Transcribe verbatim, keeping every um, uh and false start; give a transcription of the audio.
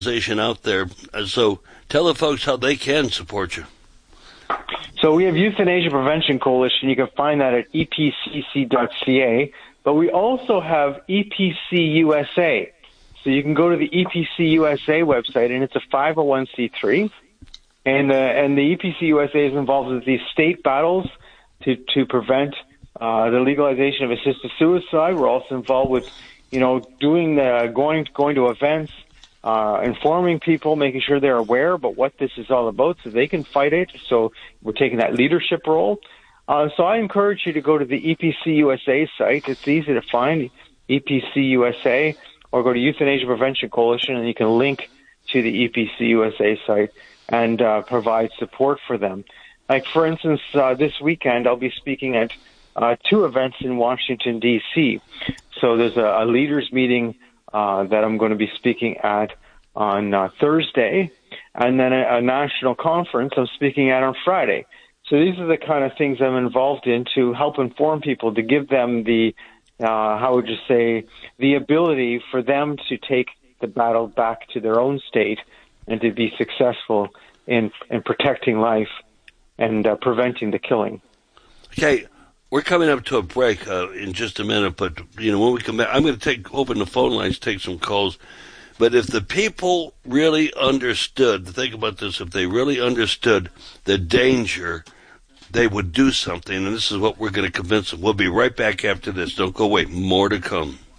out there. Uh, So tell the folks how they can support you. So we have Euthanasia Prevention Coalition. You can find that at e p c c dot c a. But we also have E P C U S A. So you can go to the E P C U S A website, and it's a five oh one c three. And, uh, and the E P C U S A is involved with these state battles to, to prevent uh, the legalization of assisted suicide. We're also involved with, you know, doing the, going, going to events, uh, informing people, making sure they're aware about what this is all about so they can fight it. So we're taking that leadership role. Uh, so I encourage you to go to the E P C U S A site. It's easy to find, E P C U S A, or go to Euthanasia Prevention Coalition, and you can link to the E P C U S A site and uh, provide support for them. Like, for instance, uh, this weekend I'll be speaking at uh, two events in Washington, D C. So there's a, a leaders meeting uh, that I'm going to be speaking at on uh, Thursday, and then a, a national conference I'm speaking at on Friday. So these are the kind of things I'm involved in to help inform people, to give them the, uh, how would you say, the ability for them to take the battle back to their own state and to be successful in, in protecting life and uh, preventing the killing. Okay, we're coming up to a break uh, in just a minute, but you know when we come back, I'm going to take open the phone lines, take some calls. But if the people really understood, think about this, if they really understood the danger, they would do something, and this is what we're going to convince them. We'll be right back after this. Don't go away. More to come.